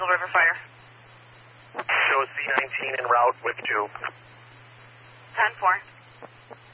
Eagle River Fire. Show C-19 en route with tube. 10-4.